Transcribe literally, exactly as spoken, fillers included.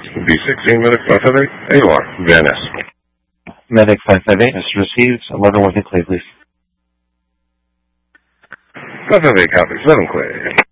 B sixteen, Medic five five eight, A O R, Van Ness. Medic five five eight has received. eleven one clear, please. five five eight copies, let him clear.